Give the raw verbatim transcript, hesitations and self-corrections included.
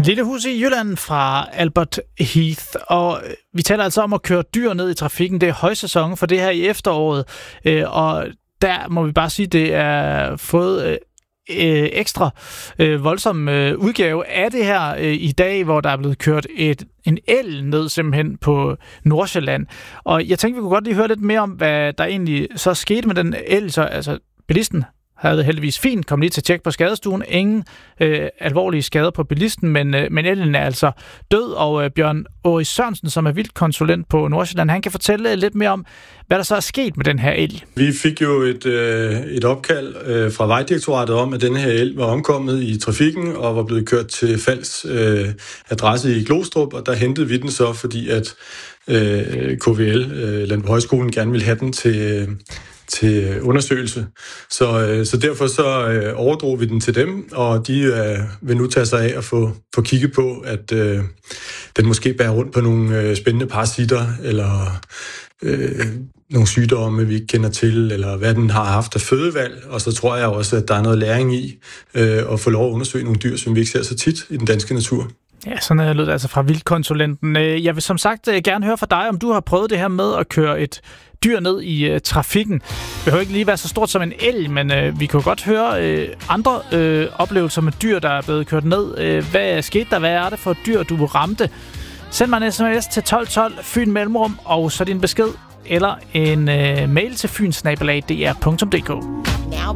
Lille hus i Jylland fra Albert Heath, og vi taler altså om at køre dyr ned i trafikken. Det er højsæson for det her i efteråret, og der må vi bare sige, at det er fået ekstra voldsom udgave af det her i dag, hvor der er blevet kørt et, en el ned simpelthen på Nordsjælland. Og jeg tænkte, vi kunne godt lige høre lidt mere om, hvad der egentlig så skete med den el. Så, altså, bilisten havde det heldigvis fint, kom lige til tjek på skadestuen. Ingen øh, alvorlige skader på bilisten, men, øh, men elen er altså død, og øh, Bjørn Åri Sørensen, som er vildtkonsulent på Nordsjælland, han kan fortælle lidt mere om, hvad der så er sket med den her el. Vi fik jo et, øh, et opkald øh, fra Vejdirektoratet om, at den her el var omkommet i trafikken og var blevet kørt til Falds øh, adresse i Glostrup, og der hentede vi den så, fordi at øh, K V L, øh, Landbrugshøjskolen, gerne ville have den til... Øh, til undersøgelse. Så, øh, så derfor så øh, overdrog vi den til dem, og de øh, vil nu tage sig af at få, få kigget på, at øh, den måske bærer rundt på nogle øh, spændende parasitter, eller øh, nogle sygdomme, vi ikke kender til, eller hvad den har haft af fødevalg. Og så tror jeg også, at der er noget læring i øh, at få lov at undersøge nogle dyr, som vi ikke ser så tit i den danske natur. Ja, sådan lød det altså fra vildtkonsulenten. Jeg vil som sagt gerne høre fra dig, om du har prøvet det her med at køre et dyr ned i uh, trafikken. Det behøver ikke lige være så stort som en elg, men uh, vi kan godt høre uh, andre uh, oplevelser med dyr, der er blevet kørt ned. Uh, hvad skete der? Hvad er det for et dyr, du ramte? Send mig en sms til tolv tolv, Fyn Mellemrum, og så din besked, eller en uh, mail til fyn snabel-a d r punktum d k.